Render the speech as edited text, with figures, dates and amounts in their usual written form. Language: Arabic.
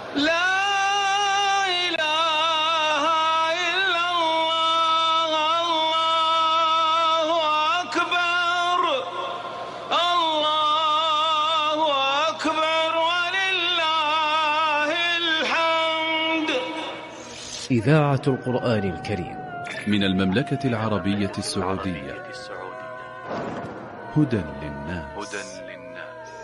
لا إله إلا الله، الله أكبر، الله أكبر ولله الحمد. إذاعة القرآن الكريم من المملكة العربية السعودية، هدى للناس.